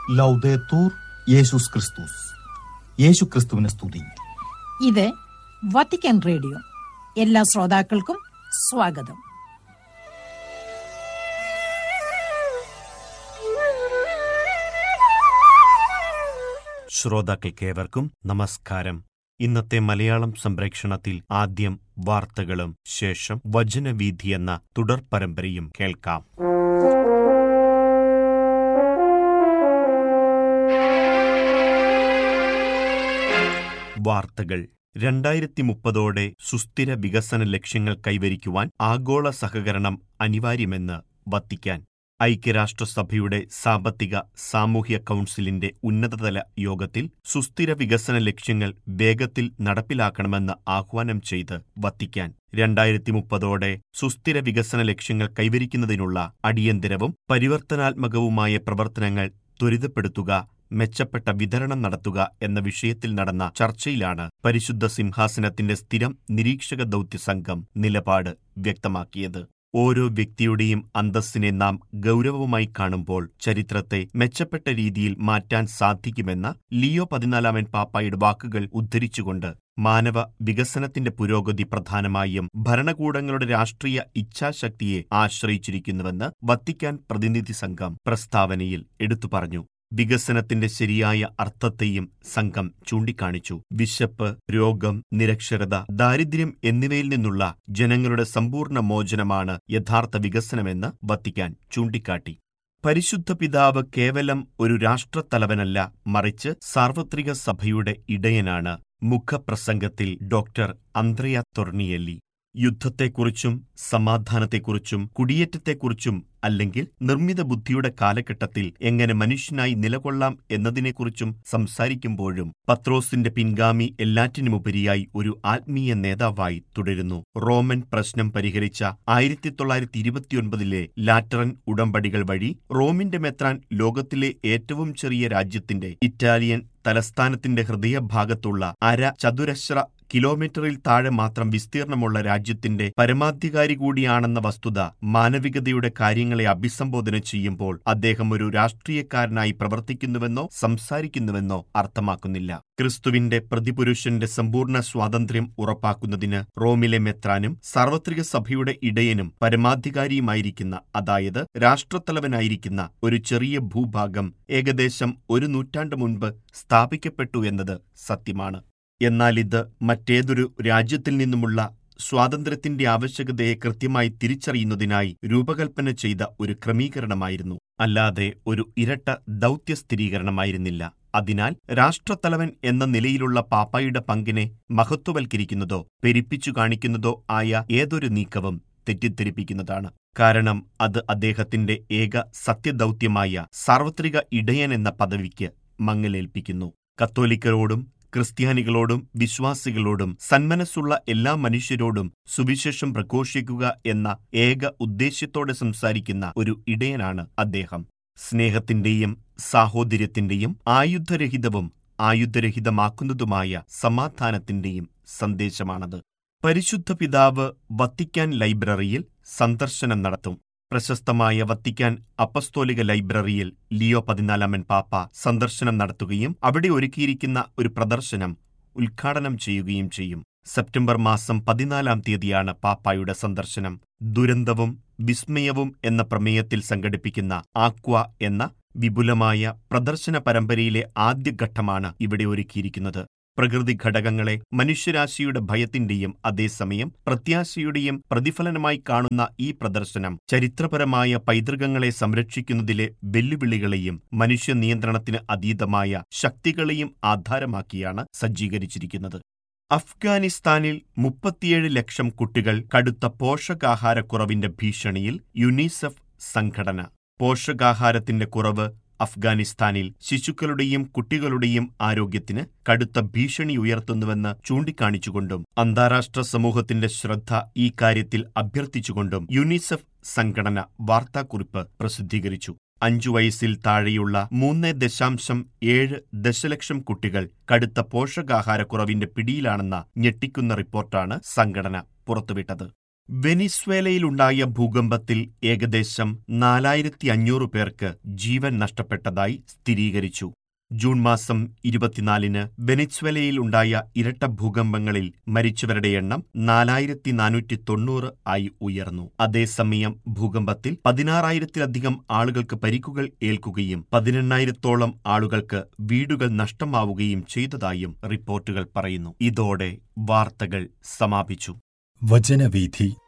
ലൗദേത്തൂർ യേശുസ് ക്രിസ്തുസ്. യേശു ക്രിസ്തുവിനെ സ്തുതി. ഇത് വത്തിക്കാൻ റേഡിയോ. എല്ലാ ശ്രോതാക്കൾക്കും സ്വാഗതം. ശ്രോതാക്കൾക്കേവർക്കും നമസ്കാരം. ഇന്നത്തെ മലയാളം സംപ്രേക്ഷണത്തിൽ ആദ്യം വാർത്തകളും ശേഷം വചനവീഥി എന്ന തുടർ പരമ്പരയും കേൾക്കാം. വാർത്തകൾ. 2030 സുസ്ഥിര വികസന ലക്ഷ്യങ്ങൾ കൈവരിക്കുവാൻ ആഗോള സഹകരണം അനിവാര്യമെന്ന് വത്തിക്കാൻ. ഐക്യരാഷ്ട്രസഭയുടെ സാമ്പത്തിക സാമൂഹ്യ കൗൺസിലിന്റെ ഉന്നതതല യോഗത്തിൽ സുസ്ഥിര വികസന ലക്ഷ്യങ്ങൾ വേഗത്തിൽ നടപ്പിലാക്കണമെന്ന് ആഹ്വാനം ചെയ്ത് വത്തിക്കാൻ. 2030 സുസ്ഥിര വികസന ലക്ഷ്യങ്ങൾ കൈവരിക്കുന്നതിനുള്ള അടിയന്തരവും പരിവർത്തനാത്മകവുമായ പ്രവർത്തനങ്ങൾ ത്വരിതപ്പെടുത്തുക, മെച്ചപ്പെട്ട വിതരണം നടത്തുക എന്ന വിഷയത്തിൽ നടന്ന ചർച്ചയിലാണ് പരിശുദ്ധ സിംഹാസനത്തിന്റെ സ്ഥിരം നിരീക്ഷക ദൗത്യ സംഘം നിലപാട് വ്യക്തമാക്കിയത്. ഓരോ വ്യക്തിയുടെയും അന്തസ്സിനെ നാം ഗൗരവമായി കാണുമ്പോൾ ചരിത്രത്തെ മെച്ചപ്പെട്ട രീതിയിൽ മാറ്റാൻ സാധിക്കുമെന്ന ലിയോ 14 പാപ്പായുടെ വാക്കുകൾ ഉദ്ധരിച്ചുകൊണ്ട് മാനവ വികസനത്തിന്റെ പുരോഗതി പ്രധാനമായും ഭരണകൂടങ്ങളുടെ രാഷ്ട്രീയ ഇച്ഛാശക്തിയെ ആശ്രയിച്ചിരിക്കുന്നുവെന്ന് വത്തിക്കാൻ പ്രതിനിധി സംഘം പ്രസ്താവനയിൽ എടുത്തു പറഞ്ഞു. വികസനത്തിന്റെ ശരിയായ അർത്ഥത്തെയും സംഘം ചൂണ്ടിക്കാണിച്ചു. വിശപ്പ്, രോഗം, നിരക്ഷരത, ദാരിദ്ര്യം എന്നിവയിൽ നിന്നുള്ള ജനങ്ങളുടെ സമ്പൂർണ്ണ മോചനമാണ് യഥാർത്ഥ വികസനമെന്ന് വത്തിക്കാൻ ചൂണ്ടിക്കാട്ടി. പരിശുദ്ധ പിതാവ് കേവലം ഒരു രാഷ്ട്രത്തലവനല്ല, മറിച്ച് സാർവത്രിക സഭയുടെ ഇടയനാണ്. മുഖപ്രസംഗത്തിൽ ഡോക്ടർ അന്ത്രയ തൊർണിയെല്ലി യുദ്ധത്തെക്കുറിച്ചും സമാധാനത്തെക്കുറിച്ചും കുടിയേറ്റത്തെക്കുറിച്ചും അല്ലെങ്കിൽ നിർമ്മിത ബുദ്ധിയുടെ കാലഘട്ടത്തിൽ എങ്ങനെ മനുഷ്യനായി നിലകൊള്ളാം എന്നതിനെക്കുറിച്ചും സംസാരിക്കുമ്പോഴും പത്രോസിന്റെ പിൻഗാമി എല്ലാറ്റിനുമുപരിയായി ഒരു ആത്മീയ നേതാവായി തുടരുന്നു. റോമൻ പ്രശ്നം പരിഹരിച്ച 1929 ലാറ്ററൻ ഉടമ്പടികൾ വഴി റോമിന്റെ മെത്രാൻ ലോകത്തിലെ ഏറ്റവും ചെറിയ രാജ്യത്തിന്റെ ഇറ്റാലിയൻ തലസ്ഥാനത്തിന്റെ ഹൃദയഭാഗത്തുള്ള ചതുരശ്ര കിലോമീറ്ററിൽ താഴെ മാത്രം വിസ്തീർണമുള്ള രാജ്യത്തിന്റെ പരമാധികാരി കൂടിയാണെന്ന വസ്തുത മാനവികതയുടെ കാര്യങ്ങളെ അഭിസംബോധന ചെയ്യുമ്പോൾ അദ്ദേഹം ഒരു രാഷ്ട്രീയക്കാരനായി പ്രവർത്തിക്കുന്നുവെന്നോ സംസാരിക്കുന്നുവെന്നോ അർത്ഥമാക്കുന്നില്ല. ക്രിസ്തുവിന്റെ പ്രതിപുരുഷന്റെ സമ്പൂർണ്ണ സ്വാതന്ത്ര്യം ഉറപ്പാക്കുന്നതിന് റോമിലെ മെത്രാനും സാർവത്രിക സഭയുടെ ഇടയനും പരമാധികാരിയുമായിരിക്കുന്ന, അതായത് രാഷ്ട്രത്തലവനായിരിക്കുന്ന ഒരു ചെറിയ ഭൂഭാഗം ഏകദേശം 1 നൂറ്റാണ്ട് മുൻപ് സ്ഥാപിക്കപ്പെട്ടു എന്നത് സത്യമാണ്. എന്നാൽ ഇത് മറ്റേതൊരു രാജ്യത്തിൽ നിന്നുമുള്ള സ്വാതന്ത്ര്യത്തിന്റെ ആവശ്യകതയെ കൃത്യമായി തിരിച്ചറിയുന്നതിനായി രൂപകൽപ്പന ചെയ്ത ഒരു ക്രമീകരണമായിരുന്നു, അല്ലാതെ ഒരു ഇരട്ട ദൗത്യ സ്ഥിരീകരണമായിരുന്നില്ല. അതിനാൽ രാഷ്ട്രത്തലവൻ എന്ന നിലയിലുള്ള പാപ്പായുടെ പങ്കിനെ മഹത്വവൽക്കരിക്കുന്നതോ പെരുപ്പിച്ചു കാണിക്കുന്നതോ ആയ ഏതൊരു നീക്കവും തെറ്റിദ്ധരിപ്പിക്കുന്നതാണ്. കാരണം അത് അദ്ദേഹത്തിന്റെ ഏക സത്യദൗത്യമായ സാർവത്രിക ഇടയൻ എന്ന പദവിക്ക് മങ്ങലേൽപ്പിക്കുന്നു. കത്തോലിക്കരോടും ക്രിസ്ത്യാനികളോടും വിശ്വാസികളോടും സന്മനസ്സുള്ള എല്ലാ മനുഷ്യരോടും സുവിശേഷം പ്രഘോഷിക്കുക എന്ന ഏക ഉദ്ദേശ്യത്തോടെ സംസാരിക്കുന്ന ഒരു ഇടയനാണ് അദ്ദേഹം. സ്നേഹത്തിന്റെയും സാഹോദര്യത്തിന്റെയും ആയുധരഹിതവും ആയുധരഹിതമാക്കുന്നതുമായ സമാധാനത്തിന്റെയും സന്ദേശമാണത്. പരിശുദ്ധ പിതാവ് വത്തിക്കാൻ ലൈബ്രറിയിൽ സന്ദർശനം നടത്തും. പ്രശസ്തമായ വത്തിക്കാൻ അപ്പസ്തോലിക ലൈബ്രറിയിൽ ലിയോ 14 പാപ്പ സന്ദർശനം നടത്തുകയും അവിടെ ഒരുക്കിയിരിക്കുന്ന ഒരു പ്രദർശനം ഉദ്ഘാടനം ചെയ്യുകയും ചെയ്യും. സെപ്റ്റംബർ മാസം 14 പാപ്പായുടെ സന്ദർശനം. ദുരന്തവും വിസ്മയവും എന്ന പ്രമേയത്തിൽ സംഘടിപ്പിക്കുന്ന ആക്വ എന്ന വിപുലമായ പ്രദർശന പരമ്പരയിലെ ആദ്യഘട്ടമാണ് ഇവിടെ ഒരുക്കിയിരിക്കുന്നത്. പ്രകൃതി ഘടകങ്ങളെ മനുഷ്യരാശിയുടെ ഭയത്തിന്റെയും അതേസമയം പ്രത്യാശയുടെയും പ്രതിഫലനമായി കാണുന്ന ഈ പ്രദർശനം ചരിത്രപരമായ പൈതൃകങ്ങളെ സംരക്ഷിക്കുന്നതിലെ വെല്ലുവിളികളെയും മനുഷ്യ നിയന്ത്രണത്തിന് അതീതമായ ശക്തികളെയും ആധാരമാക്കിയാണ് സജ്ജീകരിച്ചിരിക്കുന്നത്. അഫ്ഗാനിസ്ഥാനിൽ 37 ലക്ഷം കുട്ടികൾ കടുത്ത പോഷകാഹാരക്കുറവിന്റെ ഭീഷണിയിൽ. യുനിസെഫ് സംഘടന. പോഷകാഹാരത്തിന്റെ കുറവ് അഫ്ഗാനിസ്ഥാനിൽ ശിശുക്കളുടെയും കുട്ടികളുടെയും ആരോഗ്യത്തിന് കടുത്ത ഭീഷണി ഉയർത്തുന്നുവെന്ന് ചൂണ്ടിക്കാണിച്ചുകൊണ്ടും അന്താരാഷ്ട്ര സമൂഹത്തിന്റെ ശ്രദ്ധ ഈ കാര്യത്തിൽ അഭ്യർത്ഥിച്ചുകൊണ്ടും യുനിസെഫ് സംഘടന വാർത്താക്കുറിപ്പ് പ്രസിദ്ധീകരിച്ചു. 5 വയസ്സിൽ താഴെയുള്ള 3.7 ദശലക്ഷം കുട്ടികൾ കടുത്ത പോഷകാഹാരക്കുറവിന്റെ പിടിയിലാണെന്ന ഞെട്ടിക്കുന്ന റിപ്പോർട്ടാണ് സംഘടന പുറത്തുവിട്ടത്. വെനിസ്വേലയിലുണ്ടായ ഭൂകമ്പത്തിൽ ഏകദേശം 4500 പേർക്ക് ജീവൻ നഷ്ടപ്പെട്ടതായി സ്ഥിരീകരിച്ചു. ജൂൺ മാസം 24-ന് വെനിസ്വേലയിലുണ്ടായ ഇരട്ട ഭൂകമ്പങ്ങളിൽ മരിച്ചവരുടെ എണ്ണം 4490 ആയി ഉയർന്നു. അതേസമയം ഭൂകമ്പത്തിൽ 16,000-ലധികം ആളുകൾക്ക് പരിക്കുകൾ ഏൽക്കുകയും 18,000-ഓളം ആളുകൾക്ക് വീടുകൾ നഷ്ടമാവുകയും ചെയ്തതായും റിപ്പോർട്ടുകൾ പറയുന്നു. ഇതോടെ വാർത്തകൾ സമാപിച്ചു. വചനവീഥി